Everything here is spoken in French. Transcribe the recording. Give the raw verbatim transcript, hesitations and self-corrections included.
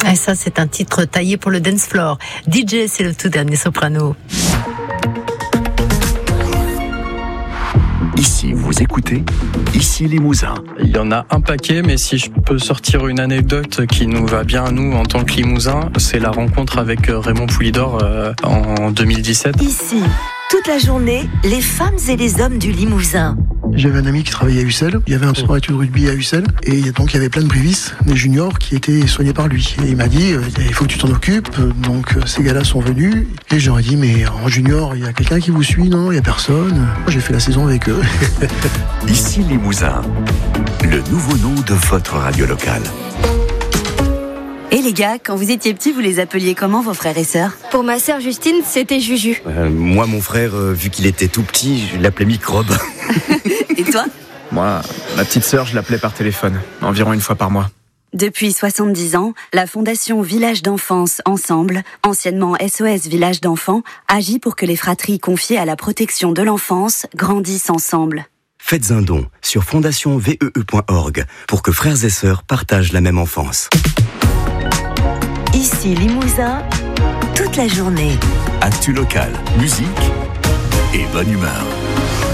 Et ça, c'est un titre taillé pour le dance floor. D J, c'est le tout dernier soprano. Ici, vous écoutez Ici Limousin. Il y en a un paquet, mais si je peux sortir une anecdote qui nous va bien à nous en tant que Limousin, c'est la rencontre avec Raymond Poulidor euh, en deux mille dix-sept. Ici, toute la journée, les femmes et les hommes du Limousin. J'avais un ami qui travaillait à Ussel, il y avait un sport études rugby à Ussel, et donc il y avait plein de brivis, des juniors qui étaient soignés par lui. Et il m'a dit, il faut que tu t'en occupes, donc ces gars-là sont venus, et j'aurais dit, mais en junior, il y a quelqu'un qui vous suit, non? Il y a personne. J'ai fait la saison avec eux. Ici Limousin, le nouveau nom de votre radio locale. Et les gars, quand vous étiez petits, vous les appeliez comment, vos frères et sœurs? Pour ma sœur Justine, c'était Juju. Euh, moi, mon frère, euh, vu qu'il était tout petit, je l'appelais Microbe. Et toi? Moi, ma petite sœur, je l'appelais par téléphone, environ une fois par mois. Depuis soixante-dix ans, la Fondation Village d'Enfance Ensemble, anciennement S O S Village d'Enfants, agit pour que les fratries confiées à la protection de l'enfance grandissent ensemble. Faites un don sur fondation V E E point org pour que frères et sœurs partagent la même enfance. Ici Limousin, toute la journée. Actu local, musique et bonne humeur.